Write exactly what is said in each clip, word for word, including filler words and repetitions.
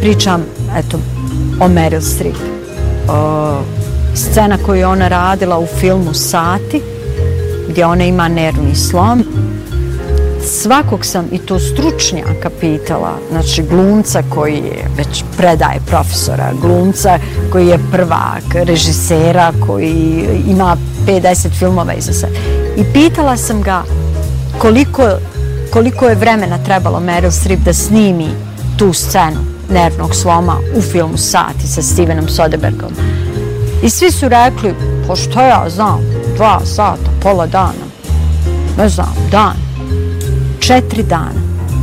pričam, eto, o Meryl Streep. O, scena koju je ona radila u filmu Sati, gdje ona ima nervni slom. Svakog sam, i to stručnjaka, pitala, znači glumca koji je već predaje profesora, glumca koji je prvak, režisera koji ima pedeset filmova iza sebe. I pitala sam ga koliko, koliko je vremena trebalo Meryl Streep da snimi tu scenu nervnog sloma u filmu Sati sa Stevenom Soderberghom. I svi su rekli, pa što ja znam, dva sata, pola dana, ne znam, dan. Četiri dana.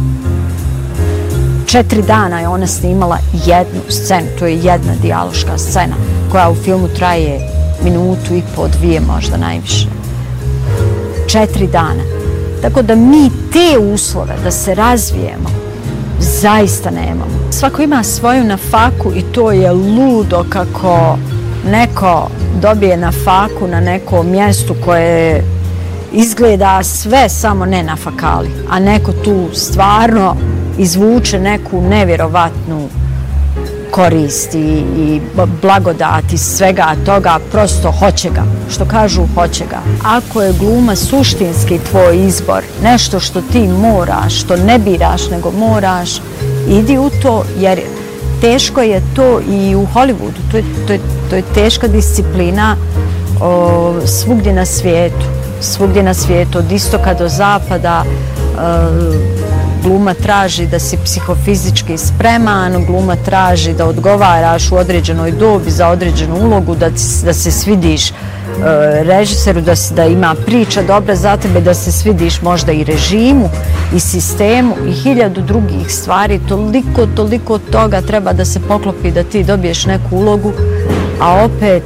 Četiri dana je ona snimala jednu scenu, to je jedna dijaloška scena koja u filmu traje minutu i po, dvije možda najviše. Četiri dana. Tako da mi te uslove da se razvijemo zaista nemamo. Svako ima svoju nafaku i to je ludo kako neko dobije nafaku na nekom mjestu koje izgleda sve samo ne na fakali, a neko tu stvarno izvuče neku nevjerovatnu korist i, i blagodat iz svega toga, prosto hoće ga, što kažu hoće ga. Ako je gluma suštinski tvoj izbor, nešto što ti moraš, što ne biraš nego moraš, idi u to, jer teško je to i u Hollywoodu, to je, to je, to je teška disciplina o, svugdje na svijetu. Svugdje na svijetu, od istoka do zapada, gluma traži da si psihofizički spreman, gluma traži da odgovaraš u određenoj dobi za određenu ulogu, da, da se svidiš režiseru, da, da ima priča dobra za tebe, da se svidiš možda i režimu i sistemu i hiljadu drugih stvari. Toliko, toliko toga treba da se poklopi da ti dobiješ neku ulogu, a opet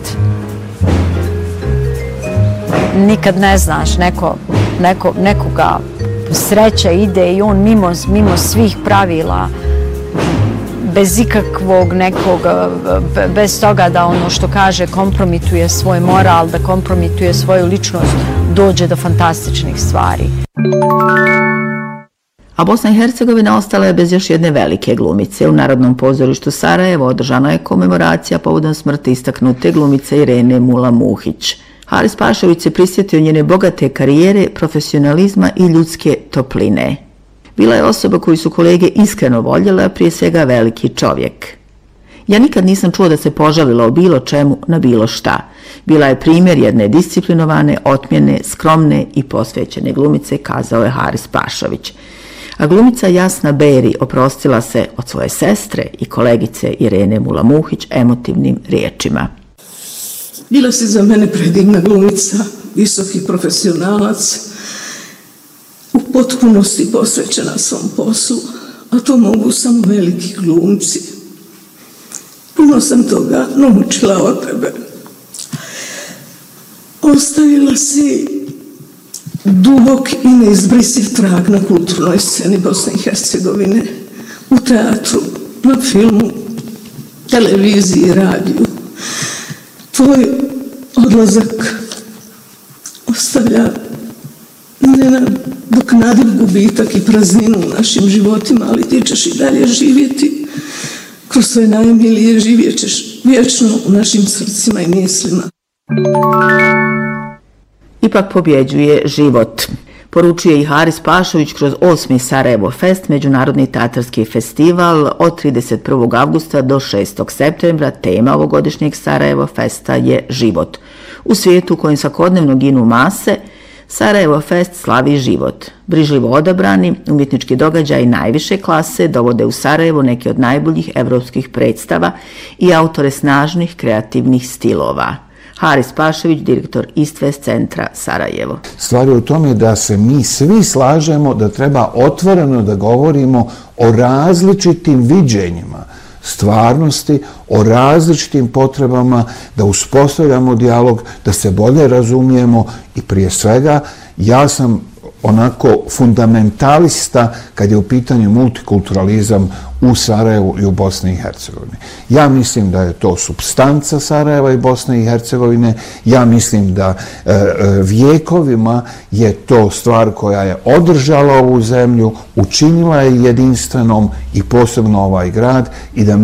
nikad ne znaš, neko, neko, nekoga sreća ide i on mimo, mimo svih pravila, bez ikakvog nekog, bez toga da ono što kaže kompromituje svoj moral, da kompromituje svoju ličnost, dođe do fantastičnih stvari. A Bosna i Hercegovina ostala je bez još jedne velike glumice. U Narodnom pozorištu Sarajevo održana je komemoracija povodom smrti istaknute glumice Irene Mula-Muhić. Haris Pašović se prisjetio njene bogate karijere, profesionalizma i ljudske topline. Bila je osoba koju su kolege iskreno voljele, a prije svega veliki čovjek. Ja nikad nisam čuo da se požalila o bilo čemu na bilo šta. Bila je primjer jedne disciplinovane, otmjene, skromne i posvećene glumice, kazao je Haris Pašović. A glumica Jasna Beri oprostila se od svoje sestre i kolegice Irene Mula-Muhić emotivnim riječima. Bila si za mene predivna glumica, visoki profesionalac, u potpunosti posvećena svom poslu, a to mogu samo veliki glumci. Puno sam toga naučila od tebe. Ostavila si dubok i neizbrisiv trag na kulturnoj sceni Bosne i Hercegovine, u teatru, na filmu, televiziji i radiju. Tvoj odlazak ostavlja nenadoknadiv gubitak i prazninu u našim životima, ali ti ćeš i dalje živjeti. Kroz svoje najmilije živjet ćeš vječno u našim srcima i mislima. Ipak pobjeđuje život. Poručuje i Haris Pašović kroz osmi Sarajevo Fest, međunarodni teatarski festival od trideset prvog avgusta do šestog septembra. Tema ovogodišnjeg Sarajevo Festa je život. U svijetu u kojem svakodnevno ginu mase, Sarajevo Fest slavi život. Brižljivo odabrani umjetnički događaji najviše klase dovode u Sarajevo neke od najboljih evropskih predstava i autore snažnih kreativnih stilova. Haris Pašović, direktor East West centra Sarajevo. Stvar je u tome da se mi svi slažemo da treba otvoreno da govorimo o različitim viđenjima stvarnosti, o različitim potrebama, da uspostavljamo dijalog, da se bolje razumijemo i prije svega ja sam onako fundamentalista kad je u pitanju multikulturalizam u Sarajevu i u Bosni i Hercegovini. Ja mislim da je to supstanca Sarajeva i Bosne i Hercegovine. Ja mislim da e, vijekovima je to stvar koja je održala ovu zemlju, učinila je jedinstvenom i posebno ovaj grad i da